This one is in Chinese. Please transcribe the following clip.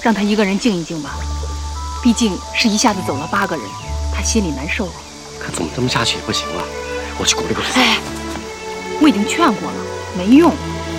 让他一个人静一静吧。毕竟是一下子走了8个人，他心里难受啊。 可怎么这么下去也不行啊！我去鼓励鼓励他。 哎，我已经劝过了，没用。